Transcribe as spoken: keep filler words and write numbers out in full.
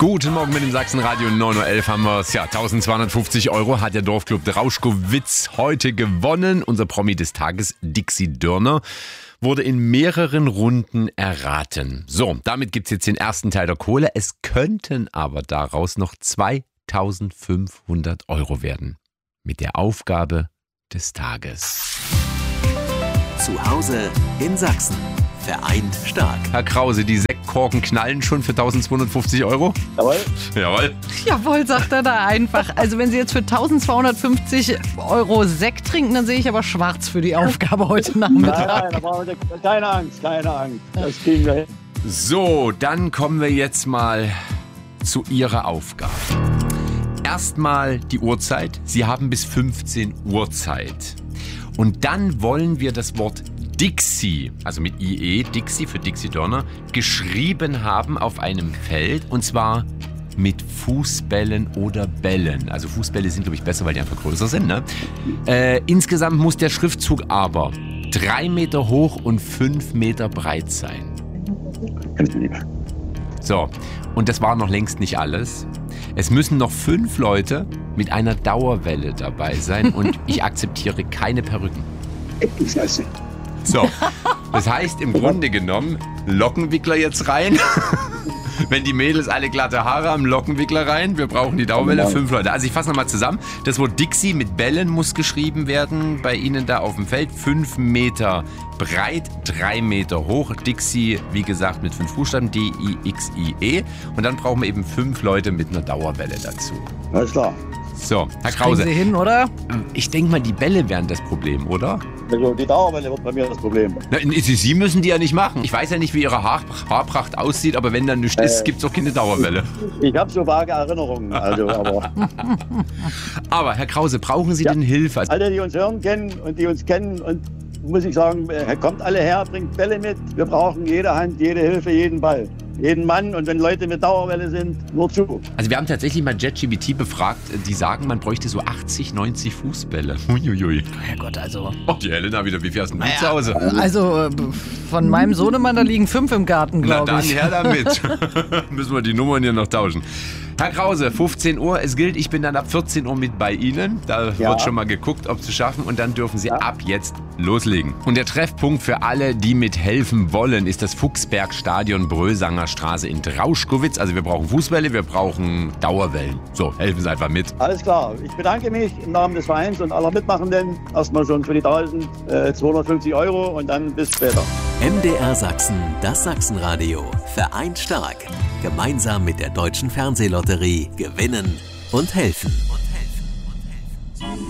Guten Morgen mit dem Sachsenradio. neun Uhr elf haben wir es. Ja, eintausendzweihundertfünfzig Euro hat der Dorfclub Drauschkowitz heute gewonnen. Unser Promi des Tages, Dixie Dörner, wurde in mehreren Runden erraten. So, damit gibt es jetzt den ersten Teil der Kohle. Es könnten aber daraus noch zweitausendfünfhundert Euro werden. Mit der Aufgabe des Tages. Zu Hause in Sachsen. Vereint stark. Herr Krause, die Sektkorken knallen schon für eintausendzweihundertfünfzig Euro? Jawohl. Jawohl. Jawohl, sagt er da einfach. Also wenn Sie jetzt für eintausendzweihundertfünfzig Euro Sekt trinken, dann sehe ich aber schwarz für die Aufgabe heute Nachmittag. Nein, nein, da brauchen wir keine Angst, keine Angst. Das kriegen wir hin. So, dann kommen wir jetzt mal zu Ihrer Aufgabe. Erstmal die Uhrzeit. Sie haben bis fünfzehn Uhr Zeit. Und dann wollen wir das Wort Dixie, also mit I E, Dixie für Dixie Dörner, geschrieben haben auf einem Feld, und zwar mit Fußbällen oder Bällen. Also Fußbälle sind, glaube ich, besser, weil die einfach größer sind. Ne? Äh, insgesamt muss der Schriftzug aber drei Meter hoch und fünf Meter breit sein. So, und das war noch längst nicht alles. Es müssen noch fünf Leute mit einer Dauerwelle dabei sein und ich akzeptiere keine Perücken. So, das heißt im Grunde genommen, Lockenwickler jetzt rein. Wenn die Mädels alle glatte Haare haben, Lockenwickler rein. Wir brauchen die Dauerwelle, fünf Leute. Also ich fasse nochmal zusammen. Das Wort Dixie mit Bällen muss geschrieben werden bei Ihnen da auf dem Feld. Fünf Meter breit, drei Meter hoch. Dixie, wie gesagt, mit fünf Buchstaben, D I X I E. Und dann brauchen wir eben fünf Leute mit einer Dauerwelle dazu. Alles klar. So, Herr Kriegen Krause. Sie hin, oder? Ich denke mal, die Bälle wären das Problem, oder? Also die Dauerwelle wird bei mir das Problem. Na, Sie, Sie müssen die ja nicht machen. Ich weiß ja nicht, wie Ihre Haar, Haarpracht aussieht, aber wenn da nichts Äh, ist, gibt es auch keine Dauerwelle. Ich habe so vage Erinnerungen. Also, aber Aber, Herr Krause, brauchen Sie denn Hilfe? Also, alle, die uns hören kennen und die uns kennen, und muss ich sagen, äh, kommt alle her, bringt Bälle mit. Wir brauchen jede Hand, jede Hilfe, jeden Ball. Jeden Mann, und wenn Leute mit Dauerwelle sind, nur zu. also wir haben tatsächlich mal JetGPT befragt. Die sagen, man bräuchte so achtzig, neunzig Fußbälle. Uiuiui. Herrgott, also. Oh, die Helena wieder. Wie viel hast du denn zu Hause? Also äh, von meinem Sohnemann, da liegen fünf im Garten, Na glaube dann ich. her damit. Müssen wir die Nummern hier noch tauschen. Herr Krause, fünfzehn Uhr, es gilt, ich bin dann ab vierzehn Uhr mit bei Ihnen. Da Ja. wird schon mal geguckt, ob zu schaffen, und dann dürfen Sie ab jetzt loslegen. Und der Treffpunkt für alle, die mithelfen wollen, ist das Fuchsbergstadion Brösanger Straße in Drauschkowitz. Also wir brauchen Fußbälle, wir brauchen Dauerwellen. So, helfen Sie einfach mit. Alles klar. Ich bedanke mich im Namen des Vereins und aller Mitmachenden erstmal schon für die eintausendzweihundertfünfzig Euro und dann bis später. M D R Sachsen, das Sachsenradio. Vereint stark. Gemeinsam mit der Deutschen Fernsehlotterie gewinnen und helfen.